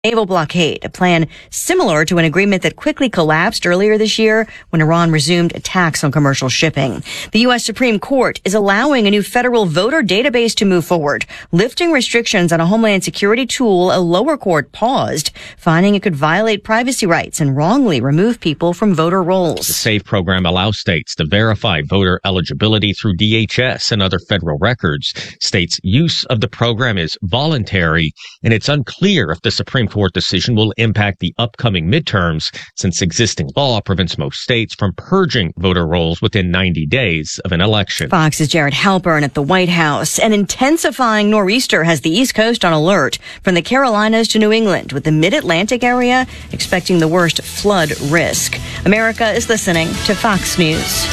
naval blockade, a plan similar to an agreement that quickly collapsed earlier this year when Iran resumed attacks on commercial shipping. The U.S. Supreme Court is allowing a new federal voter database to move forward, lifting restrictions on a Homeland Security tool a lower court paused, finding it could violate privacy rights and wrongly remove people from voter rolls. The SAFE program allows states to verify voter eligibility through DHS and other federal records. States' use of the program is voluntary, and it's unclear if the Supreme Court decision will impact the upcoming midterms, since existing law prevents most states from purging voter rolls within 90 days of an election. Fox's Jared Halpern at the White House. An intensifying nor'easter has the East Coast on alert from the Carolinas to New England, with the mid-Atlantic area expecting the worst flood risk. America is listening to Fox News.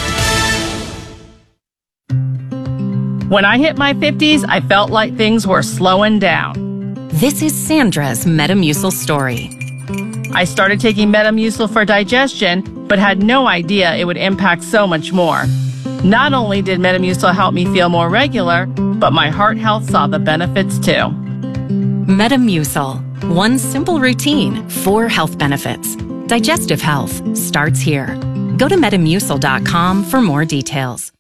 When I hit my 50s, I felt like things were slowing down. This is Sandra's Metamucil story. I started taking Metamucil for digestion, but had no idea it would impact so much more. Not only did Metamucil help me feel more regular, but my heart health saw the benefits too. Metamucil. One simple routine, 4 health benefits. Digestive health starts here. Go to Metamucil.com for more details.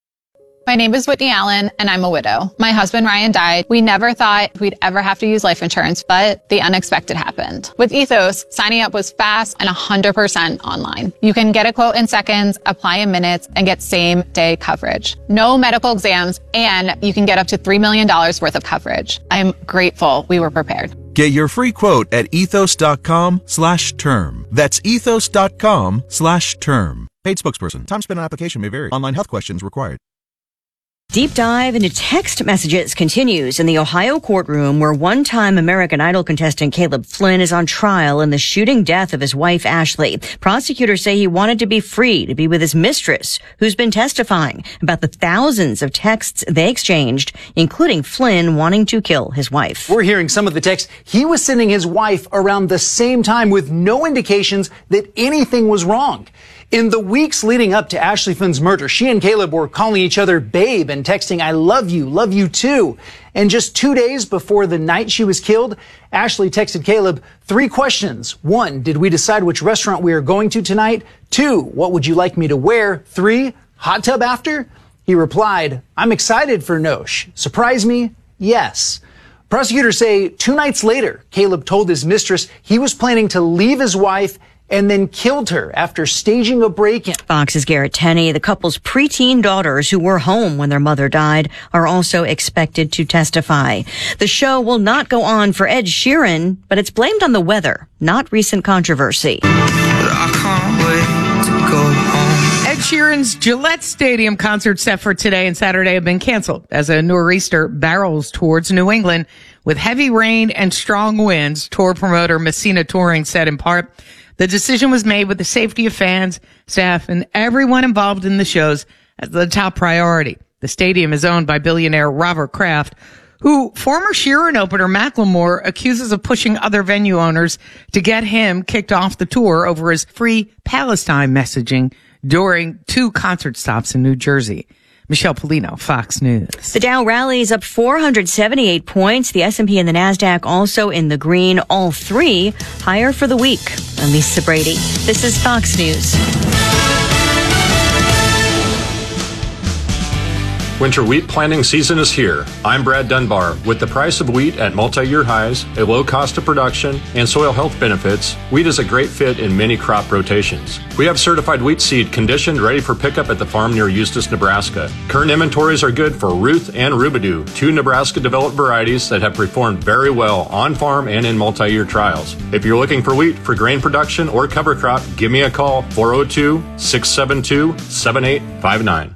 My name is Whitney Allen, and I'm a widow. My husband, Ryan, died. We never thought we'd ever have to use life insurance, but the unexpected happened. With Ethos, signing up was fast and 100% online. You can get a quote in seconds, apply in minutes, and get same-day coverage. No medical exams, and you can get up to $3 million worth of coverage. I'm grateful we were prepared. Get your free quote at ethos.com/term. That's ethos.com/term. Paid spokesperson. Time spent on application may vary. Online health questions required. Deep dive into text messages continues in the Ohio courtroom where one-time American Idol contestant Caleb Flynn is on trial in the shooting death of his wife, Ashley. Prosecutors say he wanted to be free to be with his mistress, who's been testifying about the thousands of texts they exchanged, including Flynn wanting to kill his wife. We're hearing some of the texts he was sending his wife around the same time with no indications that anything was wrong. In the weeks leading up to Ashley Flynn's murder, she and Caleb were calling each other babe and texting, "I love you too." And just 2 days before the night she was killed, Ashley texted Caleb 3 questions. 1, did we decide which restaurant we are going to tonight? 2, what would you like me to wear? 3, hot tub after? He replied, "I'm excited for Nosh. Surprise me? Yes." Prosecutors say 2 nights later, Caleb told his mistress he was planning to leave his wife and then killed her after staging a break-in. Fox's Garrett Tenney. The couple's preteen daughters who were home when their mother died are also expected to testify. The show will not go on for Ed Sheeran, but it's blamed on the weather, not recent controversy. I can't wait to go home. Ed Sheeran's Gillette Stadium concert set for today and Saturday have been canceled as a nor'easter barrels towards New England with heavy rain and strong winds. Tour promoter Messina Touring said in part, the decision was made with the safety of fans, staff, and everyone involved in the shows as the top priority. The stadium is owned by billionaire Robert Kraft, who former Sheeran opener Macklemore accuses of pushing other venue owners to get him kicked off the tour over his free Palestine messaging during 2 concert stops in New Jersey. Michelle Polino, Fox News. The Dow rallies up 478 points. The S&P and the NASDAQ also in the green, all 3 higher for the week. I'm Lisa Brady. This is Fox News. Winter wheat planting season is here. I'm Brad Dunbar. With the price of wheat at multi-year highs, a low cost of production, and soil health benefits, wheat is a great fit in many crop rotations. We have certified wheat seed conditioned, ready for pickup at the farm near Eustis, Nebraska. Current inventories are good for Ruth and Rubidoo, 2 Nebraska-developed varieties that have performed very well on farm and in multi-year trials. If you're looking for wheat for grain production or cover crop, give me a call, 402-672-7859.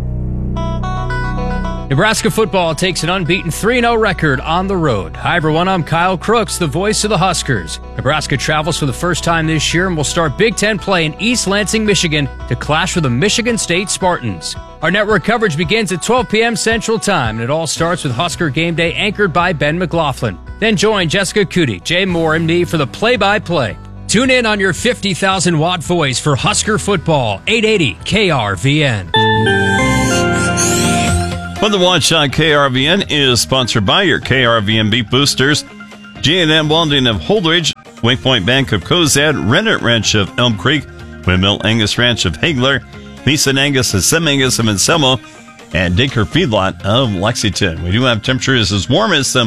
Nebraska football takes an unbeaten 3-0 record on the road. Hi, everyone. I'm Kyle Crooks, the voice of the Huskers. Nebraska travels for the first time this year and will start Big Ten play in East Lansing, Michigan to clash with the Michigan State Spartans. Our network coverage begins at 12 p.m. Central Time, and it all starts with Husker Game Day anchored by Ben McLaughlin. Then join Jessica Cootie, Jay Moore, MD for the play-by-play. Tune in on your 50,000-watt voice for Husker football, 880 KRVN. Well, the Watch on KRVN is sponsored by your KRVN Beef Boosters. G&M Welding of Holdridge, Waypoint Bank of Cozad, Rennet Ranch of Elm Creek, Windmill Angus Ranch of Hagler, Mason Angus and Sim Angus of Anselmo, and Dinker Feedlot of Lexington. We do have temperatures as warm as some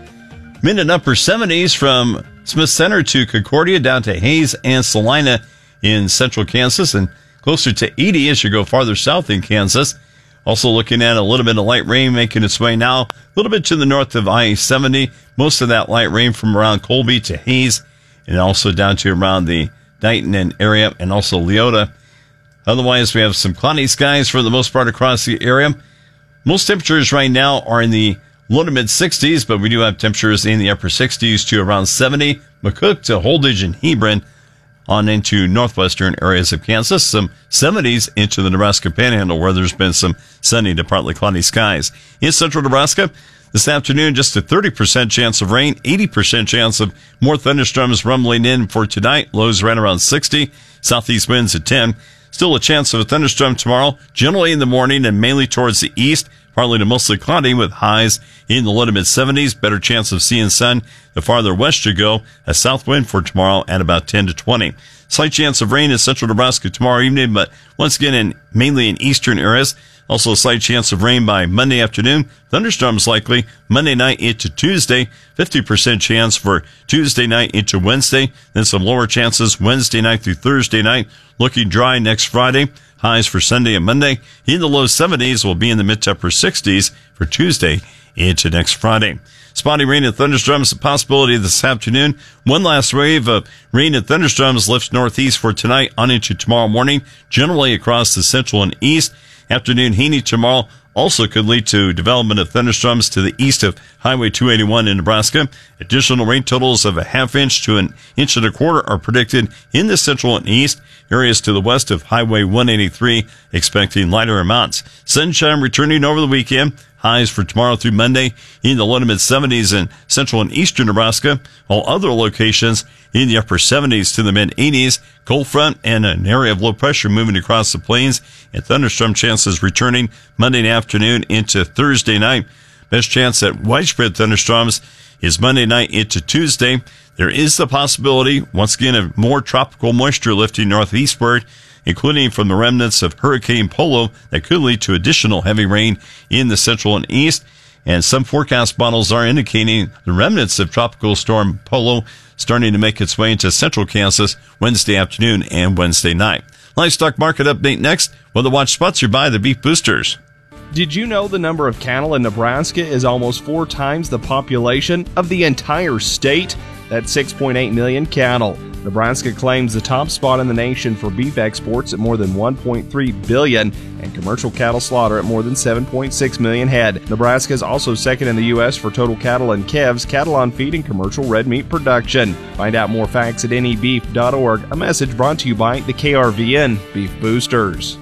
mid and upper 70s from Smith Center to Concordia down to Hayes and Salina in central Kansas, and closer to 80 as you go farther south in Kansas. Also looking at a little bit of light rain making its way now a little bit to the north of I-70. Most of that light rain from around Colby to Hayes and also down to around the Dighton area and also Leota. Otherwise, we have some cloudy skies for the most part across the area. Most temperatures right now are in the low to mid 60s, but we do have temperatures in the upper 60s to around 70. McCook to Holdridge and Hebron on into northwestern areas of Kansas. Some 70s into the Nebraska Panhandle where there's been some sunny to partly cloudy skies. In central Nebraska, this afternoon, just a 30% chance of rain, 80% chance of more thunderstorms rumbling in for tonight. Lows right around 60. Southeast winds at 10. Still a chance of a thunderstorm tomorrow, generally in the morning and mainly towards the east. Partly to mostly cloudy with highs in the low to mid 70s. Better chance of seeing sun the farther west you go. A south wind for tomorrow at about 10 to 20. Slight chance of rain in central Nebraska tomorrow evening, but once again mainly in eastern areas. Also a slight chance of rain by Monday afternoon. Thunderstorms likely Monday night into Tuesday. 50% chance for Tuesday night into Wednesday. Then some lower chances Wednesday night through Thursday night. Looking dry next Friday. Highs for Sunday and Monday in the low 70s, will be in the mid to upper 60s for Tuesday into next Friday. Spotty rain and thunderstorms, a possibility this afternoon. One last wave of rain and thunderstorms lifts northeast for tonight on into tomorrow morning, generally across the central and east. Afternoon heating tomorrow also could lead to development of thunderstorms to the east of Highway 281 in Nebraska. Additional rain totals of a ½ inch to an inch and a quarter are predicted in the central and east. Areas to the west of Highway 183 expecting lighter amounts. Sunshine returning over the weekend. Highs for tomorrow through Monday in the low to mid 70s in central and eastern Nebraska. All other locations in the upper 70s to the mid 80s. Cold front and an area of low pressure moving across the plains, and thunderstorm chances returning Monday afternoon into Thursday night. Best chance at widespread thunderstorms is Monday night into Tuesday. There is the possibility, once again, of more tropical moisture lifting northeastward, including from the remnants of Hurricane Polo that could lead to additional heavy rain in the central and east. And some forecast models are indicating the remnants of Tropical Storm Polo starting to make its way into central Kansas Wednesday afternoon and Wednesday night. Livestock market update next. Weather Watch sponsored by the Beef Boosters. Did you know the number of cattle in Nebraska is almost 4 times the population of the entire state? That's 6.8 million cattle. Nebraska claims the top spot in the nation for beef exports at more than $1.3 billion and commercial cattle slaughter at more than 7.6 million head. Nebraska is also second in the U.S. for total cattle and calves, cattle on feed, and commercial red meat production. Find out more facts at nebeef.org. A message brought to you by the KRVN Beef Boosters.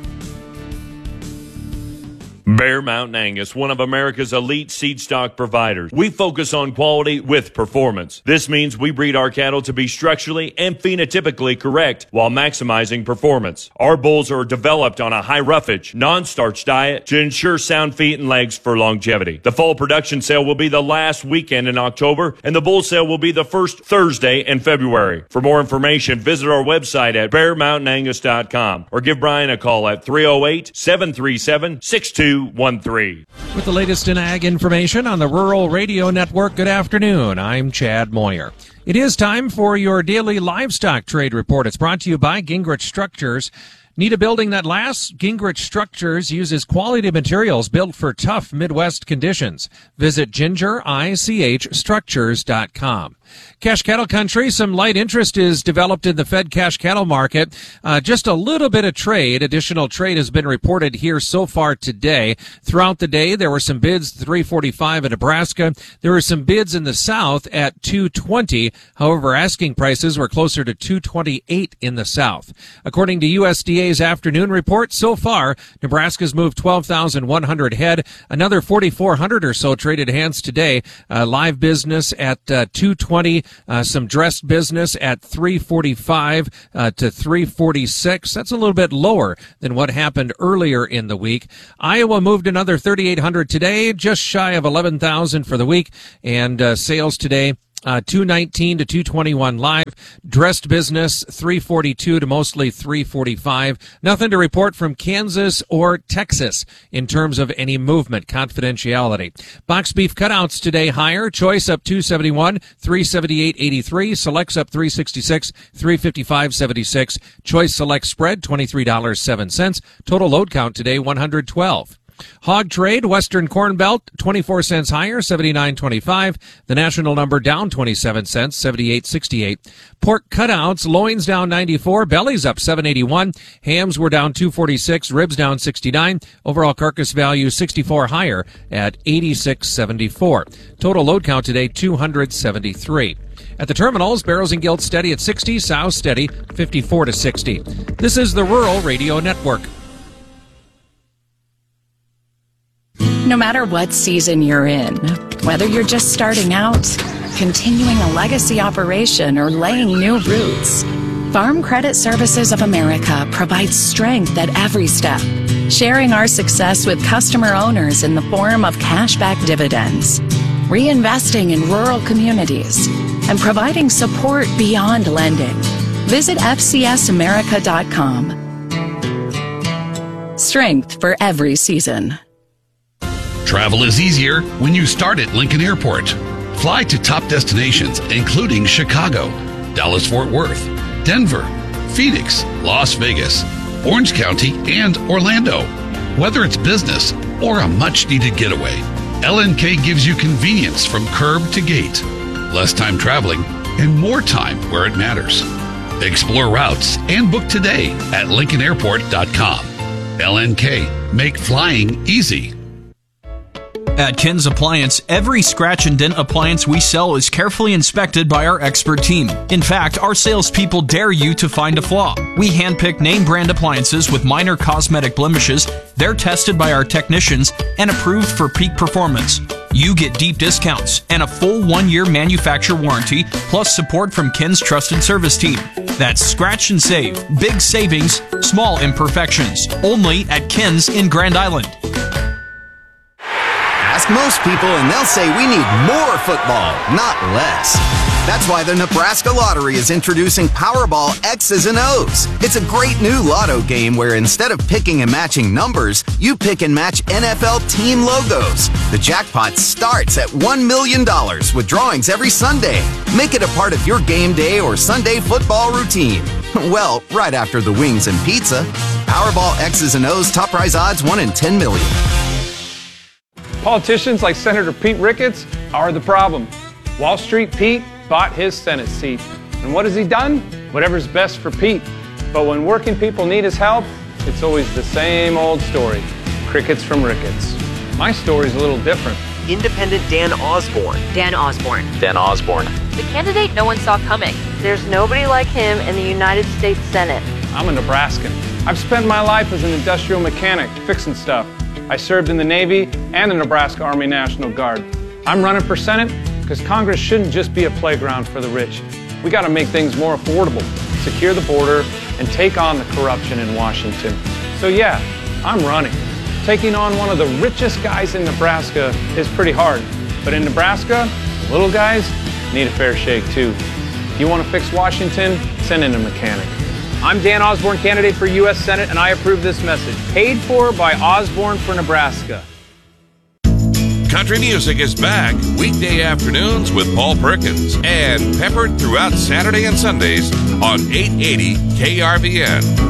Bear Mountain Angus, one of America's elite seed stock providers. We focus on quality with performance. This means we breed our cattle to be structurally and phenotypically correct while maximizing performance. Our bulls are developed on a high roughage, non-starch diet to ensure sound feet and legs for longevity. The fall production sale will be the last weekend in October, and the bull sale will be the first Thursday in February. For more information, visit our website at bearmountainangus.com or give Brian a call at 308-737-6213. With the latest in ag information on the Rural Radio Network, good afternoon. I'm Chad Moyer. It is time for your daily livestock trade report. It's brought to you by Gingrich Structures. Need a building that lasts? Gingrich Structures uses quality materials built for tough Midwest conditions. Visit gingerichstructures.com. Cash cattle country, some light interest is developed in the fed cash cattle market. Just a little bit of trade. Additional trade has been reported here so far today. Throughout the day, there were some bids, 345 in Nebraska. There were some bids in the south at 220. However, asking prices were closer to 228 in the south. According to USDA's afternoon report, so far, Nebraska's moved 12,100 head. Another 4,400 or so traded hands today. Live business at 220. Some dressed business at 345 to 346. That's a little bit lower than what happened earlier in the week. Iowa moved another 3,800 today, just shy of 11,000 for the week, and sales today 219 to 221 live. Dressed business 342 to mostly 345. Nothing to report from Kansas or Texas in terms of any movement. Confidentiality. Box beef cutouts today higher. Choice up 271, 378.83. Selects up 366, 355.76. Choice select spread $23.07. Total load count today 112. Hog trade, Western Corn Belt, 24 cents higher, 79.25. The national number down 27 cents, 78.68. Pork cutouts, loins down 94, bellies up 7.81. Hams were down 2.46, ribs down 69. Overall carcass value 64 higher at 86.74. Total load count today 273. At the terminals, barrels and gilt steady at 60, sow steady 54 to 60. This is the Rural Radio Network. No matter what season you're in, whether you're just starting out, continuing a legacy operation, or laying new roots, Farm Credit Services of America provides strength at every step, sharing our success with customer owners in the form of cashback dividends, reinvesting in rural communities, and providing support beyond lending. Visit FCSAmerica.com. Strength for every season. Travel is easier when you start at Lincoln Airport. Fly to top destinations including Chicago, Dallas-Fort Worth, Denver, Phoenix, Las Vegas, Orange County, and Orlando. Whether it's business or a much-needed getaway, LNK gives you convenience from curb to gate, less time traveling, and more time where it matters. Explore routes and book today at LincolnAirport.com. LNK, make flying easy. At Ken's Appliance, every scratch and dent appliance we sell is carefully inspected by our expert team. In fact, our salespeople dare you to find a flaw. We handpick name brand appliances with minor cosmetic blemishes. They're tested by our technicians and approved for peak performance. You get deep discounts and a full 1-year manufacturer warranty, plus support from Ken's trusted service team. That's scratch and save. Big savings, small imperfections. Only at Ken's in Grand Island. Ask most people and they'll say we need more football, not less. That's why the Nebraska Lottery is introducing Powerball X's and O's. It's a great new lotto game where instead of picking and matching numbers, you pick and match NFL team logos. The jackpot starts at $1 million with drawings every Sunday. Make it a part of your game day or Sunday football routine. Well, right after the wings and pizza. Powerball X's and O's top prize odds 1 in 10 million. Politicians like Senator Pete Ricketts are the problem. Wall Street Pete bought his Senate seat. And what has he done? Whatever's best for Pete. But when working people need his help, it's always the same old story. Crickets from Ricketts. My story's a little different. Independent Dan Osborne. Dan Osborne. Dan Osborne. The candidate no one saw coming. There's nobody like him in the United States Senate. I'm a Nebraskan. I've spent my life as an industrial mechanic, fixing stuff. I served in the Navy and the Nebraska Army National Guard. I'm running for Senate because Congress shouldn't just be a playground for the rich. We got to make things more affordable, secure the border, and take on the corruption in Washington. So yeah, I'm running. Taking on one of the richest guys in Nebraska is pretty hard. But in Nebraska, the little guys need a fair shake too. If you want to fix Washington, send in a mechanic. I'm Dan Osborne, candidate for U.S. Senate, and I approve this message. Paid for by Osborne for Nebraska. Country music is back weekday afternoons with Paul Perkins and peppered throughout Saturday and Sundays on 880 KRVN.